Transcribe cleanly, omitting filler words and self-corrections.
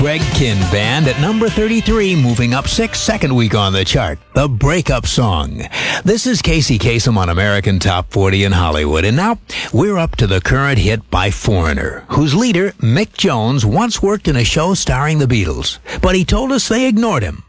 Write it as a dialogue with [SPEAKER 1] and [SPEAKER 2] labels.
[SPEAKER 1] Greg Kihn Band at number 33, moving up 6, second week on the chart. The Breakup Song. This is Casey Kasem on American Top 40 in Hollywood. And now we're up to the current hit by Foreigner, whose leader, Mick Jones, once worked in a show starring the Beatles. But he told us they ignored him.